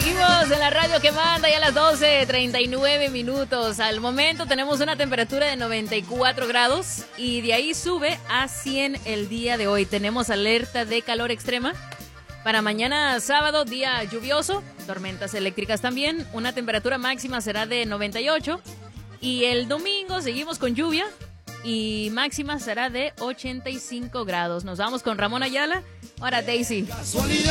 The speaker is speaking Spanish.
Seguimos en la radio que manda ya a las 12:39 minutos. Al momento tenemos una temperatura de 94 grados y de ahí sube a 100 el día de hoy. Tenemos alerta de calor extrema. Para mañana sábado, día lluvioso, tormentas eléctricas también. Una temperatura máxima será de 98. Y el domingo seguimos con lluvia y máxima será de 85 grados. Nos vamos con Ramón Ayala. Ahora Daisy.